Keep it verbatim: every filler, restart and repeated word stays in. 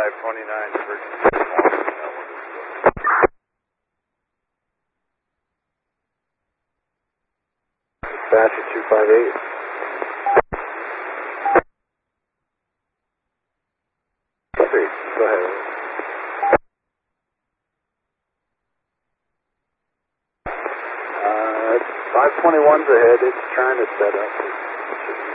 five twenty-nine, emergency call. Dispatcher two five eight. Three, go ahead. Uh, five twenty-one's ahead, it's trying to set up.